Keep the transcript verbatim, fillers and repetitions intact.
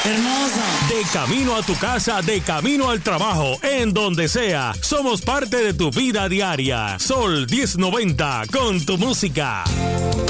Hermoso. De camino a tu casa, de camino al trabajo, en donde sea, somos parte de tu vida diaria. Sol diez noventa, con tu música.